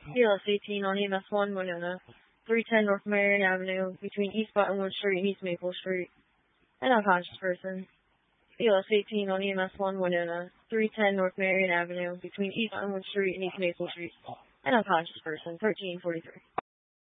BLS 18 on EMS 1 Winona, 310 North Marion Avenue, between East Buttonwood Street and East Maple Street. An unconscious person. BLS 18 on EMS 1 Winona, 310 North Marion Avenue, between East Buttonwood Street and East Maple Street. An unconscious person, 1343.